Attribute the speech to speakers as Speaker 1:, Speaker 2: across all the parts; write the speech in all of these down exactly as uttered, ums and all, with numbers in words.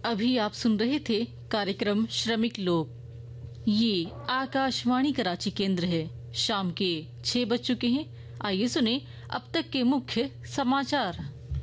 Speaker 1: अभी आप सुन रहे थे कार्यक्रम श्रमिक लोक। ये आकाशवाणी कराची केंद्र है। शाम के छह बज चुके हैं। आइए सुने अब तक के मुख्य समाचार।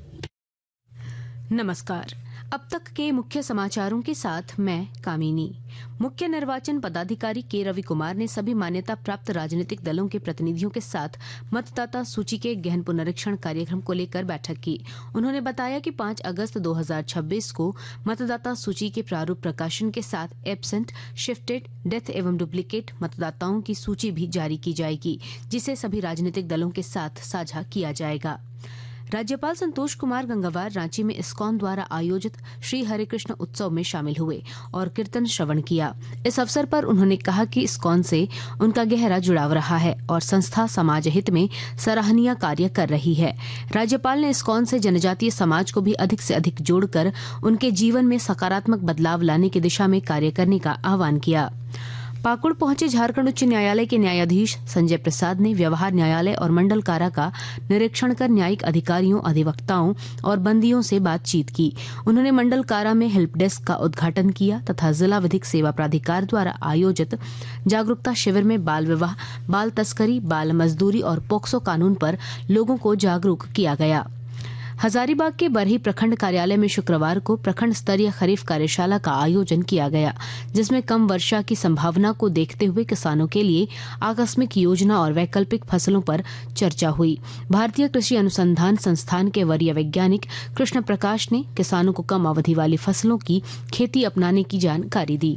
Speaker 2: नमस्कार। अब तक के मुख्य समाचारों के साथ मैं कामिनी। मुख्य निर्वाचन पदाधिकारी के रवि कुमार ने सभी मान्यता प्राप्त राजनीतिक दलों के प्रतिनिधियों के साथ मतदाता सूची के गहन पुनरीक्षण कार्यक्रम को लेकर बैठक की। उन्होंने बताया कि पाँच अगस्त दो हज़ार छब्बीस को मतदाता सूची के प्रारूप प्रकाशन के साथ एब्सेंट, शिफ्टेड, डेथ एवं डुप्लीकेट मतदाताओं की सूची भी जारी की जाएगी, जिसे सभी राजनीतिक दलों के साथ साझा किया जाएगा। राज्यपाल संतोष कुमार गंगवार रांची में इस्कॉन द्वारा आयोजित श्री हरिकृष्ण उत्सव में शामिल हुए और कीर्तन श्रवण किया। इस अवसर पर उन्होंने कहा कि इस्कॉन से उनका गहरा जुड़ाव रहा है और संस्था समाज हित में सराहनीय कार्य कर रही है। राज्यपाल ने इस्कॉन से जनजातीय समाज को भी अधिक से अधिक जोड़कर उनके जीवन में सकारात्मक बदलाव लाने की दिशा में कार्य करने का आह्वान किया। पाकुड़ पहुंचे झारखंड उच्च न्यायालय के न्यायाधीश संजय प्रसाद ने व्यवहार न्यायालय और मंडल कारा का निरीक्षण कर न्यायिक अधिकारियों, अधिवक्ताओं और बंदियों से बातचीत की। उन्होंने मंडल कारा में हेल्प डेस्क का उद्घाटन किया तथा जिला विधिक सेवा प्राधिकार द्वारा आयोजित जागरूकता शिविर में बाल विवाह, बाल तस्करी, बाल मजदूरी और पोक्सो कानून पर लोगों को जागरूक किया गया। हजारीबाग के बरही प्रखंड कार्यालय में शुक्रवार को प्रखंड स्तरीय खरीफ कार्यशाला का आयोजन किया गया, जिसमें कम वर्षा की संभावना को देखते हुए किसानों के लिए आकस्मिक योजना और वैकल्पिक फसलों पर चर्चा हुई। भारतीय कृषि अनुसंधान संस्थान के वरीय वैज्ञानिक कृष्ण प्रकाश ने किसानों को कम अवधि वाली फसलों की खेती अपनाने की जानकारी दी।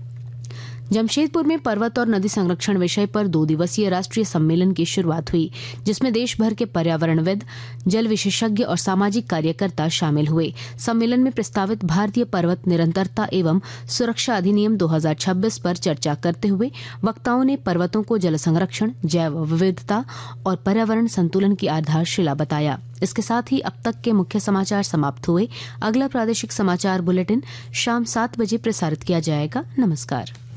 Speaker 2: जमशेदपुर में पर्वत और नदी संरक्षण विषय पर दो दिवसीय राष्ट्रीय सम्मेलन की शुरुआत हुई, जिसमें देश भर के पर्यावरणविद, जल विशेषज्ञ और सामाजिक कार्यकर्ता शामिल हुए। सम्मेलन में प्रस्तावित भारतीय पर्वत निरंतरता एवं सुरक्षा अधिनियम दो हज़ार छब्बीस पर चर्चा करते हुए वक्ताओं ने पर्वतों को जल संरक्षण, जैव विविधता और पर्यावरण संतुलन की आधारशिला बताया। इसके साथ ही अब तक के मुख्य समाचार समाप्त हुए। अगला प्रादेशिक समाचार बुलेटिन शाम सात बजे प्रसारित किया जाएगा। नमस्कार।